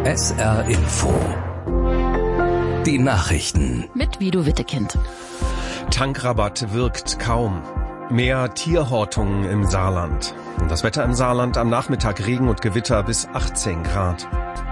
SR Info. Die Nachrichten. Mit Guido Wittekind. Tankrabatt wirkt kaum. Mehr Tierhortungen im Saarland. Das Wetter im Saarland am Nachmittag Regen und Gewitter bis 18 Grad.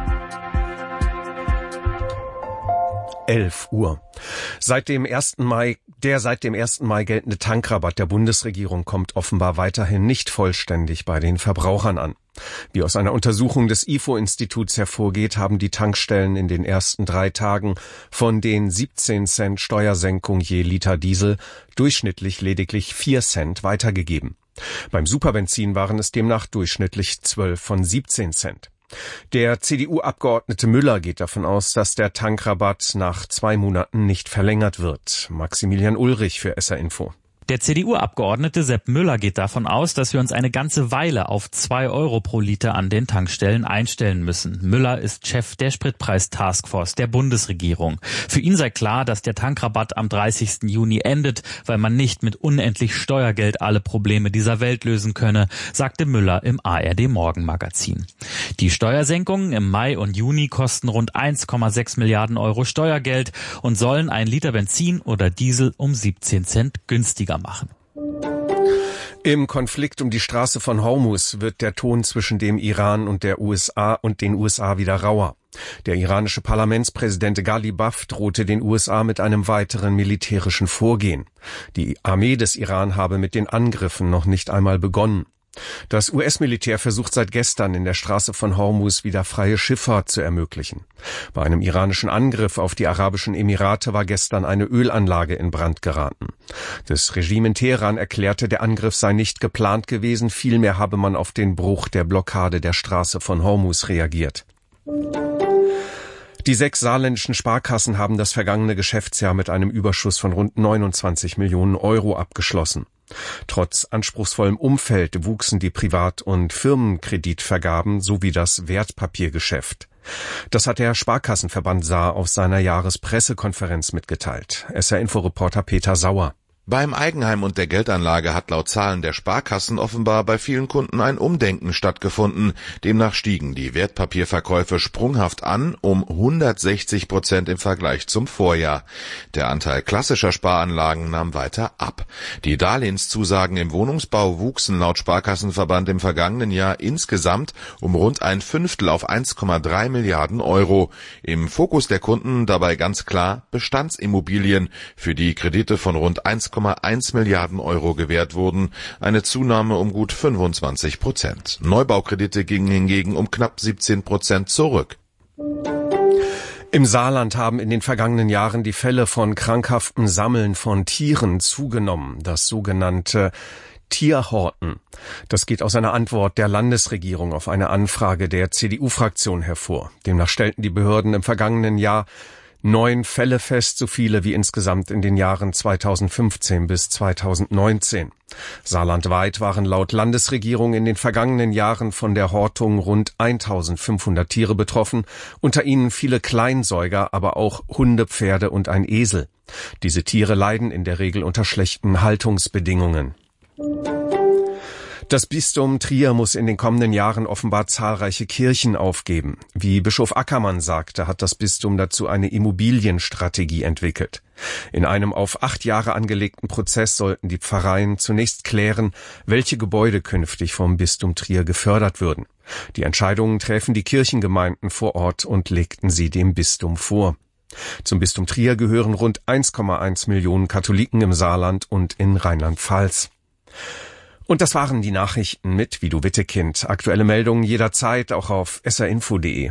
11 Uhr. Seit dem 1. Mai geltende Tankrabatt der Bundesregierung kommt offenbar weiterhin nicht vollständig bei den Verbrauchern an. Wie aus einer Untersuchung des IFO-Instituts hervorgeht, haben die Tankstellen in den ersten 3 Tagen von den 17 Cent Steuersenkung je Liter Diesel durchschnittlich lediglich 4 Cent weitergegeben. Beim Superbenzin waren es demnach durchschnittlich 12 von 17 Cent. Der CDU-Abgeordnete Müller geht davon aus, dass der Tankrabatt nach 2 Monaten nicht verlängert wird. Maximilian Ulrich für SR Info. Der CDU-Abgeordnete Sepp Müller geht davon aus, dass wir uns eine ganze Weile auf 2 Euro pro Liter an den Tankstellen einstellen müssen. Müller ist Chef der Spritpreis-Taskforce der Bundesregierung. Für ihn sei klar, dass der Tankrabatt am 30. Juni endet, weil man nicht mit unendlich Steuergeld alle Probleme dieser Welt lösen könne, sagte Müller im ARD-Morgenmagazin. Die Steuersenkungen im Mai und Juni kosten rund 1,6 Milliarden Euro Steuergeld und sollen ein Liter Benzin oder Diesel um 17 Cent günstiger machen. Im Konflikt um die Straße von Hormuz wird der Ton zwischen dem Iran und den USA wieder rauer. Der iranische Parlamentspräsident Ghalibaf drohte den USA mit einem weiteren militärischen Vorgehen. Die Armee des Iran habe mit den Angriffen noch nicht einmal begonnen. Das US-Militär versucht seit gestern in der Straße von Hormuz wieder freie Schifffahrt zu ermöglichen. Bei einem iranischen Angriff auf die Arabischen Emirate war gestern eine Ölanlage in Brand geraten. Das Regime in Teheran erklärte, der Angriff sei nicht geplant gewesen, vielmehr habe man auf den Bruch der Blockade der Straße von Hormuz reagiert. Die 6 saarländischen Sparkassen haben das vergangene Geschäftsjahr mit einem Überschuss von rund 29 Millionen Euro abgeschlossen. Trotz anspruchsvollem Umfeld wuchsen die Privat- und Firmenkreditvergaben sowie das Wertpapiergeschäft. Das hat der Sparkassenverband Saar auf seiner Jahrespressekonferenz mitgeteilt. SR-Info-Reporter Peter Sauer. Beim Eigenheim und der Geldanlage hat laut Zahlen der Sparkassen offenbar bei vielen Kunden ein Umdenken stattgefunden. Demnach stiegen die Wertpapierverkäufe sprunghaft an, um 160% im Vergleich zum Vorjahr. Der Anteil klassischer Sparanlagen nahm weiter ab. Die Darlehenszusagen im Wohnungsbau wuchsen laut Sparkassenverband im vergangenen Jahr insgesamt um rund 1/5 auf 1,3 Milliarden Euro. Im Fokus der Kunden dabei ganz klar Bestandsimmobilien, für die Kredite von rund 1,1 Milliarden Euro gewährt wurden, eine Zunahme um gut 25%. Neubaukredite gingen hingegen um knapp 17% zurück. Im Saarland haben in den vergangenen Jahren die Fälle von krankhaftem Sammeln von Tieren zugenommen, das sogenannte Tierhorten. Das geht aus einer Antwort der Landesregierung auf eine Anfrage der CDU-Fraktion hervor. Demnach stellten die Behörden im vergangenen Jahr 9 Fälle fest, so viele wie insgesamt in den Jahren 2015 bis 2019. Saarlandweit waren laut Landesregierung in den vergangenen Jahren von der Hortung rund 1500 Tiere betroffen, unter ihnen viele Kleinsäuger, aber auch Hunde, Pferde und ein Esel. Diese Tiere leiden in der Regel unter schlechten Haltungsbedingungen. Das Bistum Trier muss in den kommenden Jahren offenbar zahlreiche Kirchen aufgeben. Wie Bischof Ackermann sagte, hat das Bistum dazu eine Immobilienstrategie entwickelt. In einem auf 8 Jahre angelegten Prozess sollten die Pfarreien zunächst klären, welche Gebäude künftig vom Bistum Trier gefördert würden. Die Entscheidungen träfen die Kirchengemeinden vor Ort und legten sie dem Bistum vor. Zum Bistum Trier gehören rund 1,1 Millionen Katholiken im Saarland und in Rheinland-Pfalz. Und das waren die Nachrichten mit Guido Wittekind. Aktuelle Meldungen jederzeit auch auf srinfo.de.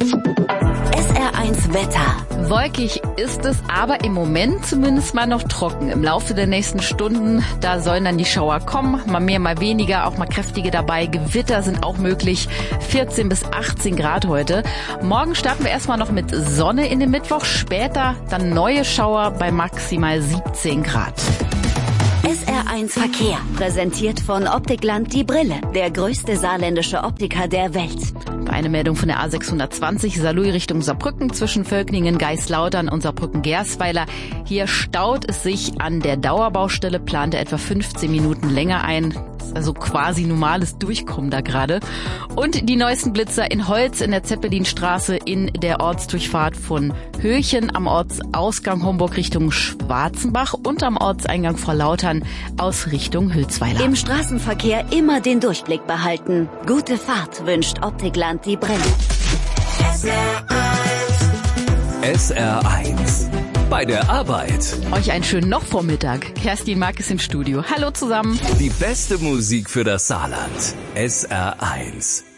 SR1 Wetter. Wolkig ist es, aber im Moment zumindest mal noch trocken. Im Laufe der nächsten Stunden, da sollen dann die Schauer kommen. Mal mehr, mal weniger, auch mal kräftige dabei. Gewitter sind auch möglich. 14 bis 18 Grad heute. Morgen starten wir erstmal noch mit Sonne in den Mittwoch. Später dann neue Schauer bei maximal 17 Grad. SR1 Verkehr, präsentiert von Optikland die Brille, der größte saarländische Optiker der Welt. Eine Meldung von der A620 Saarlouis Richtung Saarbrücken zwischen Völklingen, Geislautern und Saarbrücken-Gersweiler. Hier staut es sich an der Dauerbaustelle, plante etwa 15 Minuten länger ein. ist also quasi normales Durchkommen da gerade. Und die neuesten Blitzer in Holz in der Zeppelinstraße in der Ortsdurchfahrt von Höchen am Ortsausgang Homburg Richtung Schwarzenbach und am Ortseingang Vorlautern aus Richtung Hülsweiler. Im Straßenverkehr immer den Durchblick behalten. Gute Fahrt wünscht Optikland die Brille. SR1 bei der Arbeit. Euch einen schönen Noch-Vormittag. Kerstin Mark ist im Studio. Hallo zusammen. Die beste Musik für das Saarland. SR1.